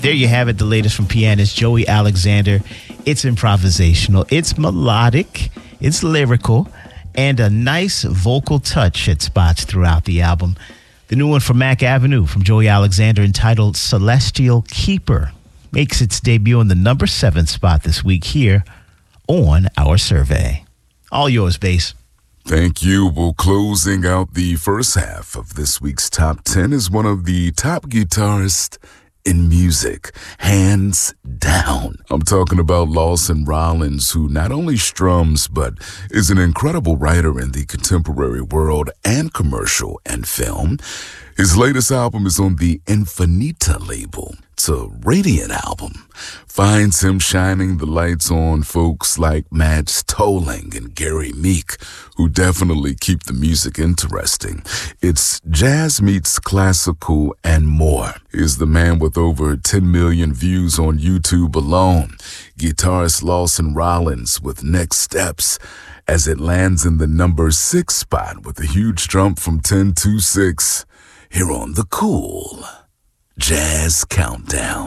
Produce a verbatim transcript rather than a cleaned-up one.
There you have it, the latest from pianist Joey Alexander. It's improvisational, it's melodic, it's lyrical, and a nice vocal touch at spots throughout the album. The new one from Mac Avenue from Joey Alexander, entitled Celestial Keeper, makes its debut in the number seven spot this week here on our survey. All yours, Bass. Thank you. Well, closing out the first half of this week's top ten is one of the top guitarists in music, hands down. I'm talking about Lawson Rollins, who not only strums, but is an incredible writer in the contemporary world and commercial and film. His latest album is on the Infinita label. It's a radiant album. Finds him shining the lights on folks like Mads Tolling and Gary Meek, who definitely keep the music interesting. It's jazz meets classical and more. He's the man with over ten million views on YouTube alone. Guitarist Lawson Rollins with Next Steps, as it lands in the number six spot with a huge jump from ten to six. Here on the Cool Jazz Countdown.